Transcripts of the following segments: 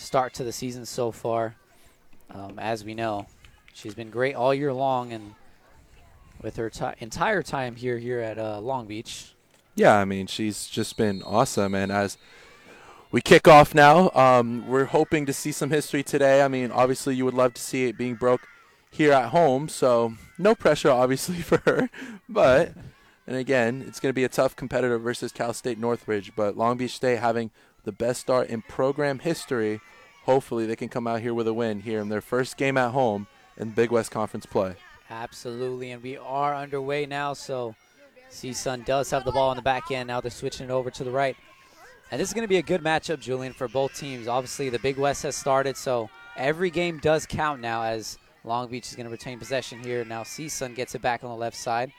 start to the season so far. As we know, she's been great all year long, and with her entire time here at Long Beach. Yeah, I mean, she's just been awesome. And as we kick off now, we're hoping to see some history today. I mean, obviously, you would love to see it being broke here at home, so no pressure, obviously, for her. But, and again, it's going to be a tough competitor versus Cal State Northridge. But Long Beach State having the best start in program history, hopefully they can come out here with a win here in their first game at home in Big West Conference play. Absolutely, and we are underway now, so CSUN does have the ball on the back end. Now they're switching it over to the right. And this is going to be a good matchup, Julian, for both teams. Obviously, the Big West has started, so every game does count now as Long Beach is going to retain possession here. Now CSUN gets it back on the left side.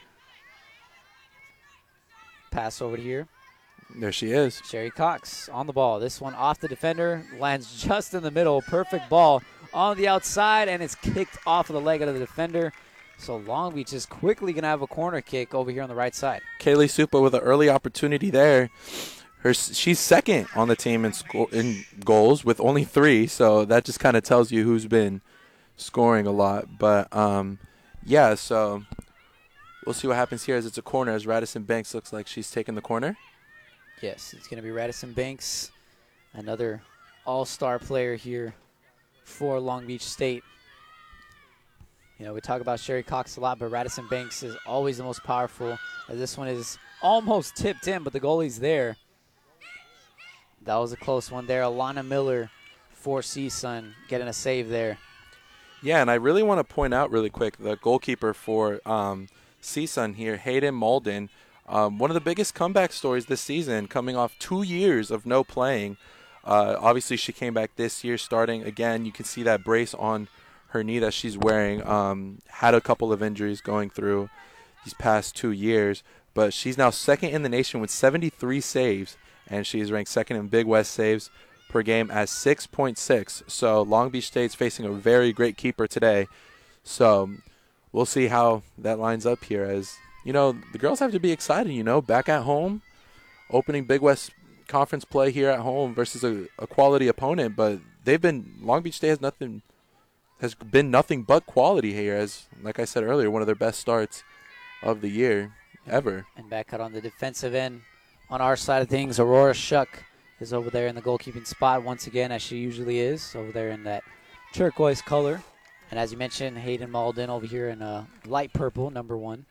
Pass over to here. There she is. Sherry Cox on the ball. This one off the defender, lands just in the middle. Perfect ball on the outside, and it's kicked off of the leg of the defender. So Long Beach is quickly going to have a corner kick over here on the right side. Kaylee Supa with an early opportunity there. She's second on the team in goals with only 3, so that just kind of tells you who's been scoring a lot. But, yeah, so we'll see what happens here as it's a corner, as Radisson Banks looks like she's taking the corner. Yes, it's going to be Radisson Banks, another all-star player here for Long Beach State. You know, we talk about Sherry Cox a lot, but Radisson Banks is always the most powerful. As this one is almost tipped in, but the goalie's there. That was a close one there. Alana Miller for CSUN getting a save there. Yeah, and I really want to point out really quick the goalkeeper for CSUN here, Hayden Malden. One of the biggest comeback stories this season, coming off 2 years of no playing. Obviously, she came back this year starting again. You can see that brace on her knee that she's wearing. Had a couple of injuries going through these past 2 years, but she's now second in the nation with 73 saves, and she is ranked second in Big West saves per game at 6.6. So Long Beach State's facing a very great keeper today. So we'll see how that lines up here. As you know, the girls have to be excited, you know, back at home, opening Big West Conference play here at home versus a quality opponent. But Long Beach State has been nothing but quality here, as, like I said earlier, one of their best starts of the year ever. And back out on the defensive end on our side of things, Aurora Shuck is over there in the goalkeeping spot once again, as she usually is, over there in that turquoise color. And as you mentioned, Hayden Malden over here in light purple, number 1.